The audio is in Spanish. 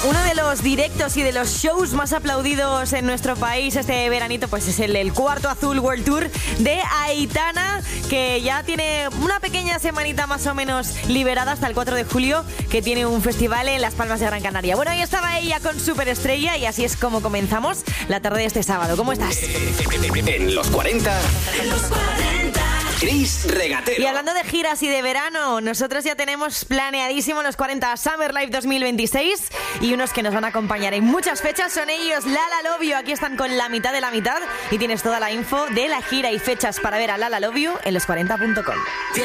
Uno de los directos y de los shows más aplaudidos en nuestro país este veranito pues es el Cuarto Azul World Tour de Aitana, que ya tiene una pequeña semanita más o menos liberada hasta el 4 de julio, que tiene un festival en Las Palmas de Gran Canaria. Bueno, ahí estaba ella con Superestrella y así es como comenzamos la tarde de este sábado. ¿Cómo estás? En los 40. Chris Regatero. Y hablando de giras y de verano, nosotros ya tenemos planeadísimo los 40 Summer Live 2026 y unos que nos van a acompañar en muchas fechas son ellos, Lala Love You. Aquí están con la mitad de la mitad y tienes toda la info de la gira y fechas para ver a Lala Love You en los40.com.